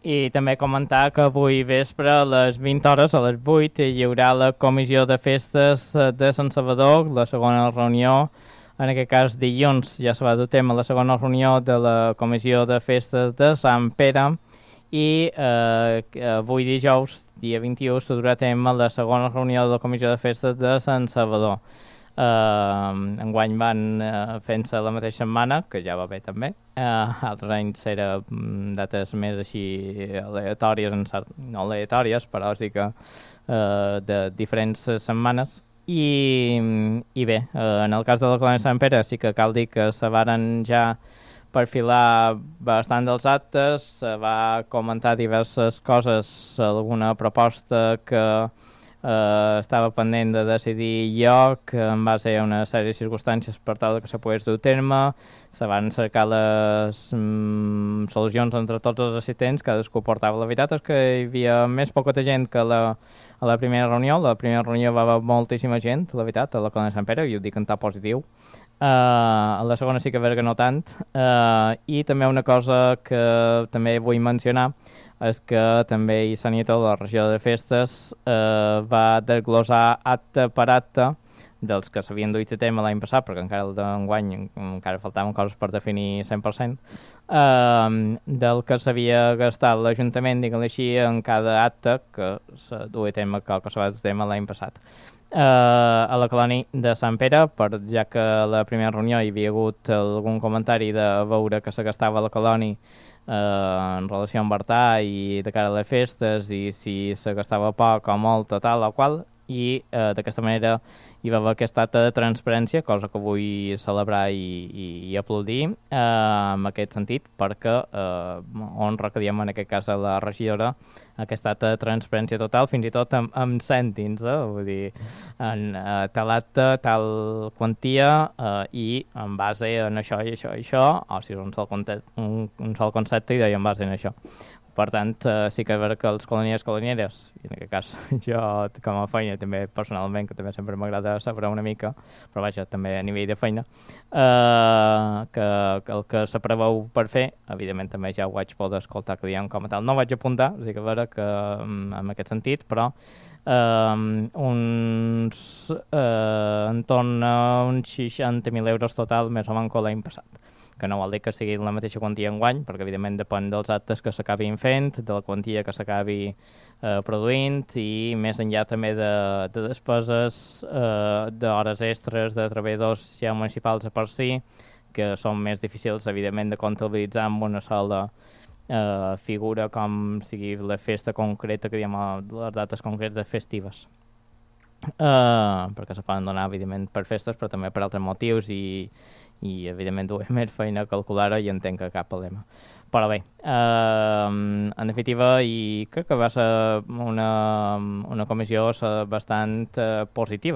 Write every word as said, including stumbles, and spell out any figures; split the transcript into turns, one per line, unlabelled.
I també comentar que avui vespre a les vint hores, a les vuit, hi haurà la comissió de festes de Sant Salvador, la segona reunió, en aquest cas dilluns ja se va dur tema la segona reunió de la comissió de festes de Sant Pere, i eh, avui dijous, dia vint-i-u, se durà a terme la segona reunió de la comissió de festes de Sant Salvador. Uh, enguany van uh, fent-se la mateixa setmana, que ja va bé també. Uh, altres anys era um, dates més així aleatòries, en cert, no aleatòries, però sí que uh, de diferents setmanes. I, i bé, uh, en el cas de la colònia de Sant Pere sí que cal dir que se varen ja perfilar bastant dels actes, se va comentar diverses coses, alguna proposta que Uh, estava pendent de decidir lloc en base a una sèrie de circumstàncies per tal que se pogués dur a terme. Se van cercar les mm, solucions entre tots els assistents, cadascú portava. La veritat és que hi havia més poca gent que la, a la primera reunió. La primera reunió va haver moltíssima gent, la veritat, a la colònia de Sant Pere, i ho dic en to positiu. Uh, a la segona sí que veure que no tant. Uh, I també una cosa que també vull mencionar és que també i Sanito, la regió de festes, eh, va desglosar acte per acte dels que s'havien duit a tema l'any passat, perquè encara el d'enguany encara faltaven coses per definir cent per cent, eh, del que s'havia gastat l'Ajuntament, diguem-ho així, en cada acte que se duia a tema, que, que se va dur a tema l'any passat. Uh, a la colònia de Sant Pere, per, ja que a la primera reunió hi havia hagut algun comentari de veure que se gastava la colònia uh, en relació amb Artà i de cara a les festes, i si se gastava poc o molt o tal o qual, i uh, d'aquesta manera hi va haver aquest acte de transparència, cosa que vull celebrar i, i, i aplaudir uh, en aquest sentit, perquè uh, honra que diem en aquest cas a la regidora aquest acte de transparència total, fins i tot amb, amb cèntims, eh? Vull dir, en uh, tal acte, tal quantia, uh, i en base en això i això i això, o si és un sol, concepte, un, un sol concepte i deia en base en això. Per tant, eh, sí que és vera que els coloniers colonieres, i en aquest cas jo com a feina també personalment, que també sempre m'agrada saber una mica, però vaja, també a nivell de feina, eh, que, que el que se preveu per fer, evidentment també ja ho vaig poder escoltar que diem com a tal. No vaig apuntar, sí que és vera que en aquest sentit, però eh, uns eh, entorn a uns seixanta mil euros total més o menys que l'any passat, que no vol dir que sigui la mateixa quantia enguany, perquè evidentment depèn dels actes que s'acabin fent, de la quantia que s'acabi eh, produint, i més enllà també de, de despeses, eh, d'hores extres, de treballadors ja municipals a per si, que són més difícils, evidentment, de comptabilitzar amb una sola eh, figura, com sigui la festa concreta, que diem les dates concretes festives. Uh, perquè se poden donar, evidentment, per festes, però també per altres motius, i i evidentment duia més feina a calcular-ho i entenc que cap problema. Però bé, eh, en definitiva, i crec que va ser una, una comissió bastant eh, positiva.